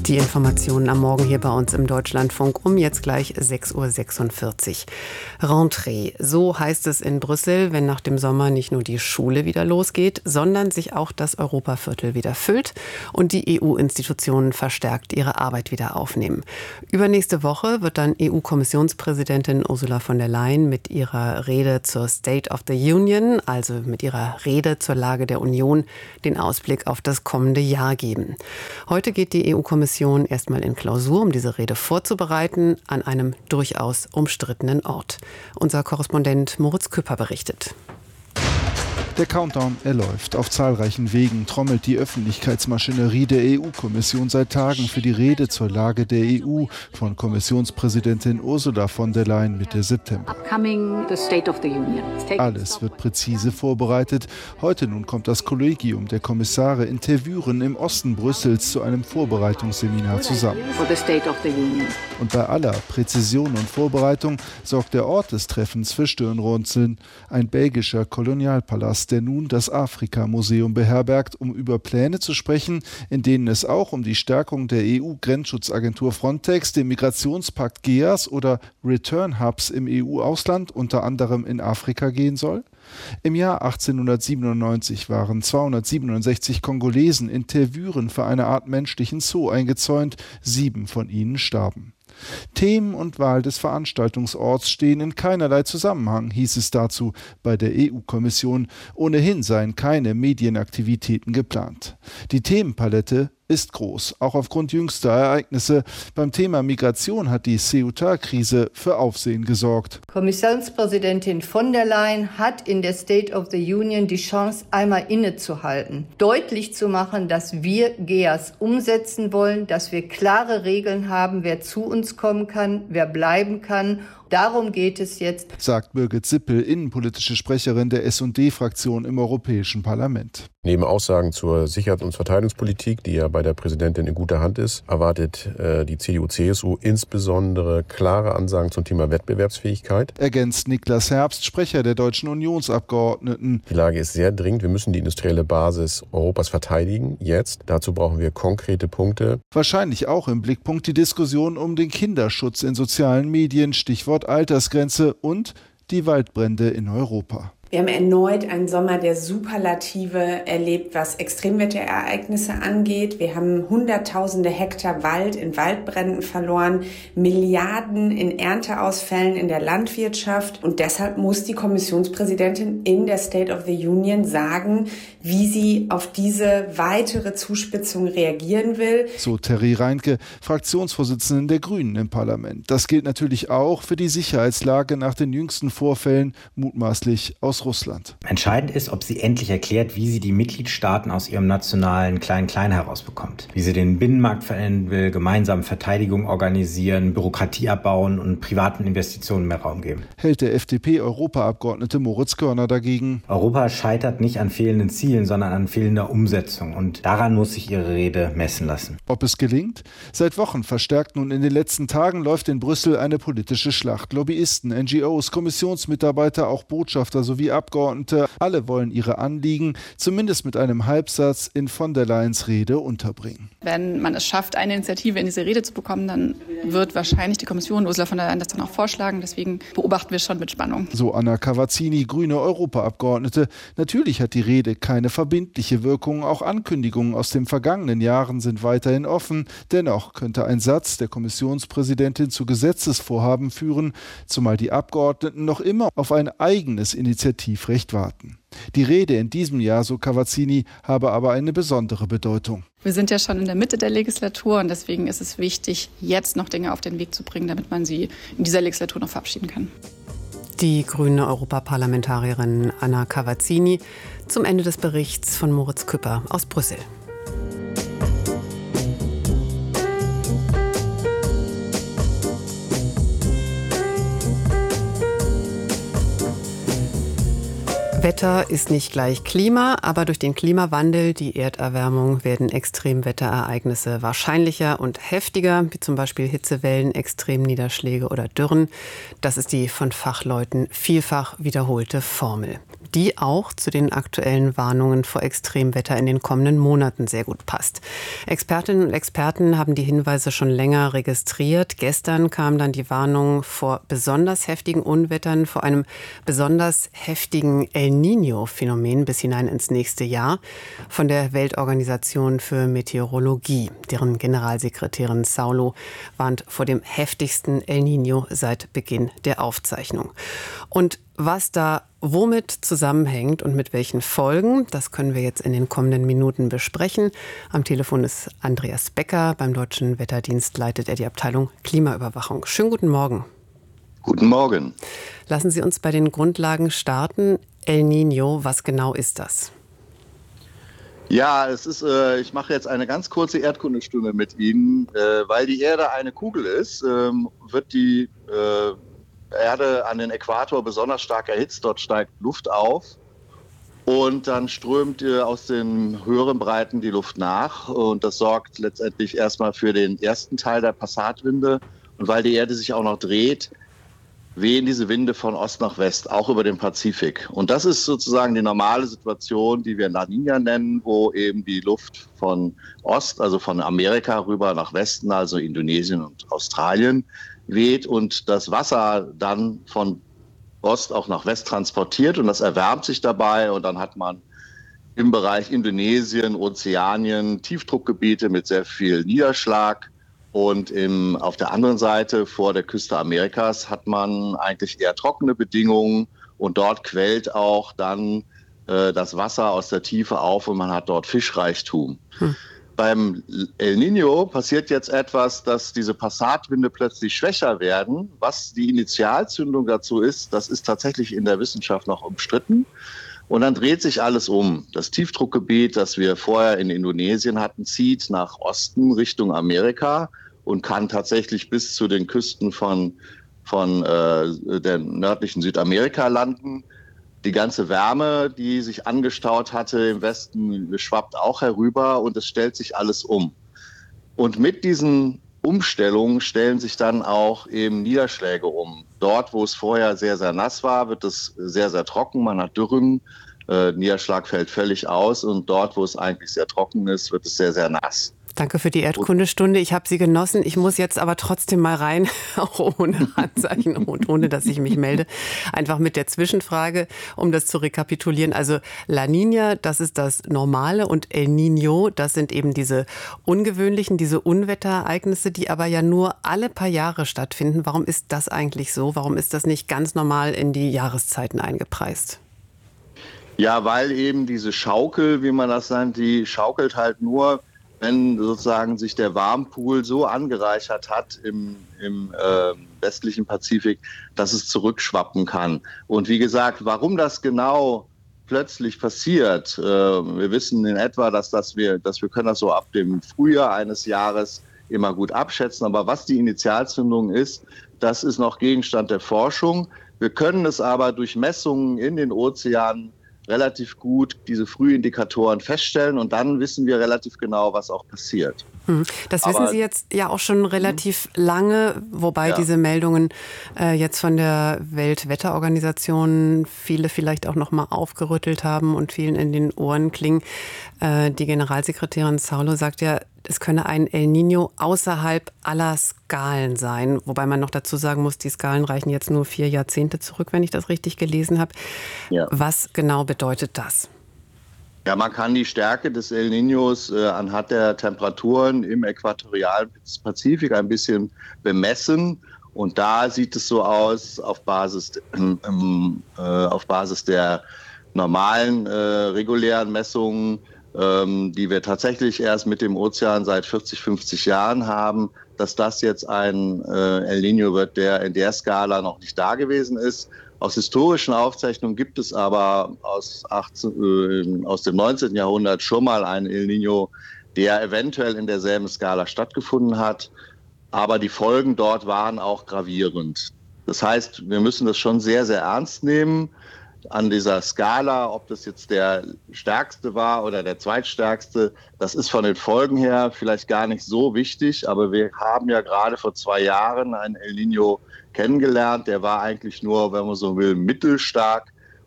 Die Informationen am Morgen hier bei uns im Deutschlandfunk um jetzt gleich 6:46 Uhr. Rentrée, so heißt es in Brüssel, wenn nach dem Sommer nicht nur die Schule wieder losgeht, sondern sich auch das Europaviertel wieder füllt und die EU-Institutionen verstärkt ihre Arbeit wieder aufnehmen. Übernächste Woche wird dann EU-Kommissionspräsidentin Ursula von der Leyen mit ihrer Rede zur State of the Union, also mit ihrer Rede zur Lage der Union, den Ausblick auf das kommende Jahr geben. Heute geht die EU-Kommission erstmal in Klausur, um diese Rede vorzubereiten, an einem durchaus umstrittenen Ort. Unser Korrespondent Moritz Küpper berichtet. Der Countdown, er läuft. Auf zahlreichen Wegen trommelt die Öffentlichkeitsmaschinerie der EU-Kommission seit Tagen für die Rede zur Lage der EU von Kommissionspräsidentin Ursula von der Leyen Mitte September. Alles wird präzise vorbereitet. Heute nun kommt das Kollegium der Kommissare in Tervuren im Osten Brüssels zu einem Vorbereitungsseminar zusammen. Und bei aller Präzision und Vorbereitung sorgt der Ort des Treffens für Stirnrunzeln. Ein belgischer Kolonialpalast, der nun das Afrika-Museum beherbergt, um über Pläne zu sprechen, in denen es auch um die Stärkung der EU-Grenzschutzagentur Frontex, den Migrationspakt GEAS oder Return-Hubs im EU-Ausland, unter anderem in Afrika, gehen soll? Im Jahr 1897 waren 267 Kongolesen in Tervuren für eine Art menschlichen Zoo eingezäunt, 7 von ihnen starben. Themen und Wahl des Veranstaltungsorts stehen in keinerlei Zusammenhang, hieß es dazu bei der EU-Kommission. Ohnehin seien keine Medienaktivitäten geplant. Die Themenpalette ist groß, auch aufgrund jüngster Ereignisse. Beim Thema Migration hat die Ceuta-Krise für Aufsehen gesorgt. Kommissionspräsidentin von der Leyen hat in der State of the Union die Chance, einmal innezuhalten, deutlich zu machen, dass wir GEAS umsetzen wollen, dass wir klare Regeln haben, wer zu uns kommen kann, wer bleiben kann. Darum geht es jetzt, sagt Birgit Sippel, innenpolitische Sprecherin der S&D-Fraktion im Europäischen Parlament. Neben Aussagen zur Sicherheits- und Verteidigungspolitik, die ja bei der Präsidentin in guter Hand ist, erwartet die CDU-CSU insbesondere klare Ansagen zum Thema Wettbewerbsfähigkeit. Ergänzt Niklas Herbst, Sprecher der deutschen Unionsabgeordneten. Die Lage ist sehr dringend. Wir müssen die industrielle Basis Europas verteidigen. Jetzt. Dazu brauchen wir konkrete Punkte. Wahrscheinlich auch im Blickpunkt die Diskussion um den Kinderschutz in sozialen Medien, Stichwort Altersgrenze und die Waldbrände in Europa. Wir haben erneut einen Sommer der Superlative erlebt, was Extremwetterereignisse angeht. Wir haben Hunderttausende Hektar Wald in Waldbränden verloren, Milliarden in Ernteausfällen in der Landwirtschaft. Und deshalb muss die Kommissionspräsidentin in der State of the Union sagen, wie sie auf diese weitere Zuspitzung reagieren will. So Terry Reinke, Fraktionsvorsitzende der Grünen im Parlament. Das gilt natürlich auch für die Sicherheitslage nach den jüngsten Vorfällen, mutmaßlich aus Russland. Entscheidend ist, ob sie endlich erklärt, wie sie die Mitgliedstaaten aus ihrem nationalen Klein-Klein herausbekommt. Wie sie den Binnenmarkt verändern will, gemeinsam Verteidigung organisieren, Bürokratie abbauen und privaten Investitionen mehr Raum geben. Hält der FDP-Europaabgeordnete Moritz Körner dagegen. Europa scheitert nicht an fehlenden Zielen, sondern an fehlender Umsetzung. Und daran muss sich ihre Rede messen lassen. Ob es gelingt? Seit Wochen verstärkt nun in den letzten Tagen läuft in Brüssel eine politische Schlacht. Lobbyisten, NGOs, Kommissionsmitarbeiter, auch Botschafter sowie Abgeordnete, alle wollen ihre Anliegen zumindest mit einem Halbsatz in von der Leyens Rede unterbringen. Wenn man es schafft, eine Initiative in diese Rede zu bekommen, dann wird wahrscheinlich die Kommission Ursula von der Leyen das dann auch vorschlagen. Deswegen beobachten wir schon mit Spannung. So Anna Cavazzini, grüne Europaabgeordnete. Natürlich hat die Rede keine verbindliche Wirkung. Auch Ankündigungen aus den vergangenen Jahren sind weiterhin offen. Dennoch könnte ein Satz der Kommissionspräsidentin zu Gesetzesvorhaben führen, zumal die Abgeordneten noch immer auf ein eigenes Initiativrecht warten. Die Rede in diesem Jahr, so Cavazzini, habe aber eine besondere Bedeutung. Wir sind ja schon in der Mitte der Legislatur und deswegen ist es wichtig, jetzt noch Dinge auf den Weg zu bringen, damit man sie in dieser Legislatur noch verabschieden kann. Die grüne Europaparlamentarierin Anna Cavazzini zum Ende des Berichts von Moritz Küpper aus Brüssel. Wetter ist nicht gleich Klima, aber durch den Klimawandel, die Erderwärmung, werden Extremwetterereignisse wahrscheinlicher und heftiger, wie zum Beispiel Hitzewellen, Extremniederschläge oder Dürren. Das ist die von Fachleuten vielfach wiederholte Formel. die auch zu den aktuellen Warnungen vor Extremwetter in den kommenden Monaten sehr gut passt. Expertinnen und Experten haben die Hinweise schon länger registriert. Gestern kam dann die Warnung vor besonders heftigen Unwettern, vor einem besonders heftigen El Niño-Phänomen bis hinein ins nächste Jahr von der Weltorganisation für Meteorologie. Deren Generalsekretärin Saulo warnt vor dem heftigsten El Niño seit Beginn der Aufzeichnung. Und was da womit zusammenhängt und mit welchen Folgen, das können wir jetzt in den kommenden Minuten besprechen. Am Telefon ist Andreas Becker. Beim Deutschen Wetterdienst leitet er die Abteilung Klimaüberwachung. Schönen guten Morgen. Guten Morgen. Lassen Sie uns bei den Grundlagen starten. El Niño, was genau ist das? Ja, ich mache jetzt eine ganz kurze Erdkundestunde mit Ihnen. Weil die Erde eine Kugel ist, wird die Erde an den Äquator besonders stark erhitzt. Dort steigt Luft auf und dann strömt aus den höheren Breiten die Luft nach. Und das sorgt letztendlich erstmal für den ersten Teil der Passatwinde. Und weil die Erde sich auch noch dreht, wehen diese Winde von Ost nach West, auch über den Pazifik. Und das ist sozusagen die normale Situation, die wir La Niña nennen, wo eben die Luft von Ost, also von Amerika rüber nach Westen, also Indonesien und Australien, weht und das Wasser dann von Ost auch nach West transportiert und das erwärmt sich dabei und dann hat man im Bereich Indonesien, Ozeanien Tiefdruckgebiete mit sehr viel Niederschlag und auf der anderen Seite vor der Küste Amerikas hat man eigentlich eher trockene Bedingungen und dort quellt auch dann das Wasser aus der Tiefe auf und man hat dort Fischreichtum. Beim El Niño passiert jetzt etwas, dass diese Passatwinde plötzlich schwächer werden. Was die Initialzündung dazu ist, das ist tatsächlich in der Wissenschaft noch umstritten. Und dann dreht sich alles um. Das Tiefdruckgebiet, das wir vorher in Indonesien hatten, zieht nach Osten Richtung Amerika und kann tatsächlich bis zu den Küsten von der nördlichen Südamerika landen. Die ganze Wärme, die sich angestaut hatte im Westen, schwappt auch herüber und es stellt sich alles um. Und mit diesen Umstellungen stellen sich dann auch eben Niederschläge um. Dort, wo es vorher sehr, sehr nass war, wird es sehr, sehr trocken. Man hat Dürren, Niederschlag fällt völlig aus und dort, wo es eigentlich sehr trocken ist, wird es sehr, sehr nass. Danke für die Erdkundestunde. Ich habe sie genossen. Ich muss jetzt aber trotzdem mal rein, auch ohne Handzeichen und ohne, dass ich mich melde. Einfach mit der Zwischenfrage, um das zu rekapitulieren. Also La Niña, das ist das Normale und El Niño, das sind eben diese ungewöhnlichen, diese Unwetterereignisse, die aber ja nur alle paar Jahre stattfinden. Warum ist das eigentlich so? Warum ist das nicht ganz normal in die Jahreszeiten eingepreist? Ja, weil eben diese Schaukel, wie man das nennt, die schaukelt halt nur, wenn sozusagen sich der Warmpool so angereichert hat im westlichen Pazifik, dass es zurückschwappen kann. Und wie gesagt, warum das genau plötzlich passiert, wir wissen in etwa, dass wir können das so ab dem Frühjahr eines Jahres immer gut abschätzen. Aber was die Initialzündung ist, das ist noch Gegenstand der Forschung. Wir können es aber durch Messungen in den Ozeanen relativ gut diese Frühindikatoren feststellen und dann wissen wir relativ genau, was auch passiert. Das wissen Sie jetzt ja auch schon relativ lange, wobei diese Meldungen jetzt von der Weltwetterorganisation viele vielleicht auch noch mal aufgerüttelt haben und vielen in den Ohren klingen. Die Generalsekretärin Saulo sagt ja, es könne ein El Niño außerhalb aller Skalen sein. Wobei man noch dazu sagen muss, die Skalen reichen jetzt nur 4 Jahrzehnte zurück, wenn ich das richtig gelesen habe. Ja. Was genau bedeutet das? Ja, man kann die Stärke des El Niños anhand der Temperaturen im äquatorialen Pazifik ein bisschen bemessen. Und da sieht es so aus, auf Basis der normalen regulären Messungen, die wir tatsächlich erst mit dem Ozean seit 40, 50 Jahren haben, dass das jetzt ein El Niño wird, der in der Skala noch nicht da gewesen ist. Aus historischen Aufzeichnungen gibt es aber aus dem 19. Jahrhundert schon mal einen El Niño, der eventuell in derselben Skala stattgefunden hat. Aber die Folgen dort waren auch gravierend. Das heißt, wir müssen das schon sehr, sehr ernst nehmen. An dieser Skala, ob das jetzt der stärkste war oder der zweitstärkste, das ist von den Folgen her vielleicht gar nicht so wichtig. Aber wir haben ja gerade vor 2 Jahren einen El Niño kennengelernt. Der war eigentlich nur, wenn man so will, mittelstark.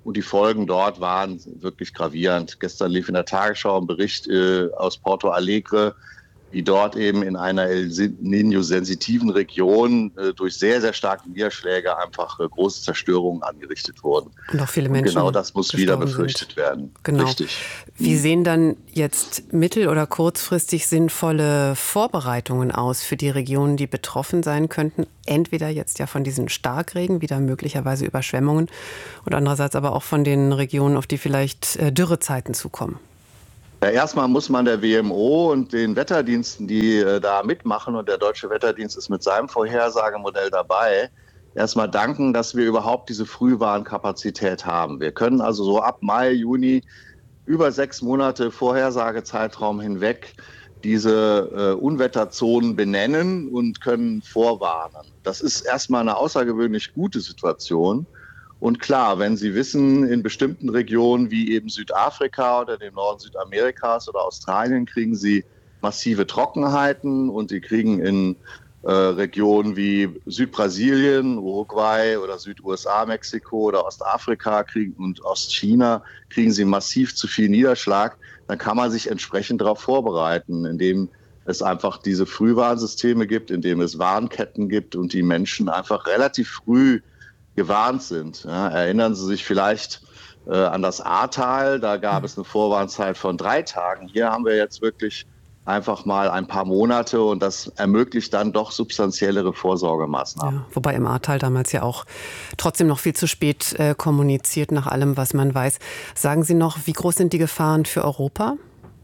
Und die Folgen dort waren wirklich gravierend. Gestern lief in der Tagesschau ein Bericht aus Porto Alegre, wie dort eben in einer El Niño-sensitiven Region durch sehr, sehr starke Niederschläge einfach große Zerstörungen angerichtet wurden. Und auch viele Menschen. Und genau das muss wieder befürchtet werden. Genau. Richtig. Wie sehen dann jetzt mittel- oder kurzfristig sinnvolle Vorbereitungen aus für die Regionen, die betroffen sein könnten? Entweder jetzt ja von diesen Starkregen, wieder möglicherweise Überschwemmungen, und andererseits aber auch von den Regionen, auf die vielleicht Dürrezeiten zukommen. Ja, erstmal muss man der WMO und den Wetterdiensten, die da mitmachen, und der Deutsche Wetterdienst ist mit seinem Vorhersagemodell dabei, erstmal danken, dass wir überhaupt diese Frühwarnkapazität haben. Wir können also so ab Mai, Juni über 6 Monate Vorhersagezeitraum hinweg diese Unwetterzonen benennen und können vorwarnen. Das ist erstmal eine außergewöhnlich gute Situation. Und klar, wenn Sie wissen, in bestimmten Regionen wie eben Südafrika oder dem Norden Südamerikas oder Australien kriegen Sie massive Trockenheiten, und Sie kriegen in Regionen wie Südbrasilien, Uruguay oder Süd-USA, Mexiko oder Ostafrika und Ostchina kriegen Sie massiv zu viel Niederschlag, dann kann man sich entsprechend darauf vorbereiten, indem es einfach diese Frühwarnsysteme gibt, indem es Warnketten gibt und die Menschen einfach relativ früh gewarnt sind. Ja, erinnern Sie sich vielleicht an das Ahrtal, da gab es eine Vorwarnzeit von 3 Tagen. Hier haben wir jetzt wirklich einfach mal ein paar Monate, und das ermöglicht dann doch substanziellere Vorsorgemaßnahmen. Ja, wobei im Ahrtal damals ja auch trotzdem noch viel zu spät kommuniziert, nach allem, was man weiß. Sagen Sie noch, wie groß sind die Gefahren für Europa?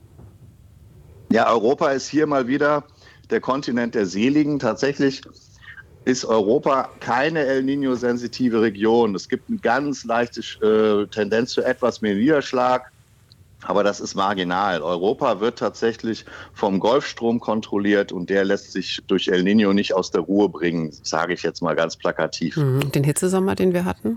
Ja, Europa ist hier mal wieder der Kontinent der Seligen. Tatsächlich ist Europa keine El Niño-sensitive Region. Es gibt eine ganz leichte Tendenz zu etwas mehr Niederschlag, aber das ist marginal. Europa wird tatsächlich vom Golfstrom kontrolliert, und der lässt sich durch El Niño nicht aus der Ruhe bringen, sage ich jetzt mal ganz plakativ. Den Hitzesommer, den wir hatten?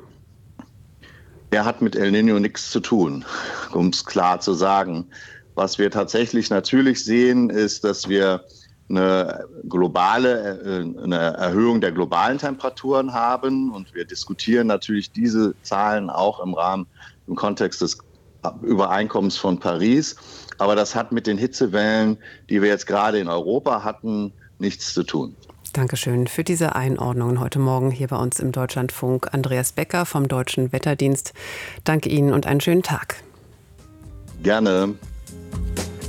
Der hat mit El Niño nichts zu tun, um es klar zu sagen. Was wir tatsächlich natürlich sehen, ist, dass wir eine Erhöhung der globalen Temperaturen haben, und wir diskutieren natürlich diese Zahlen auch im Kontext des Übereinkommens von Paris. Aber das hat mit den Hitzewellen, die wir jetzt gerade in Europa hatten, nichts zu tun. Dankeschön für diese Einordnungen heute Morgen hier bei uns im Deutschlandfunk. Andreas Becker vom Deutschen Wetterdienst. Danke Ihnen und einen schönen Tag. Gerne.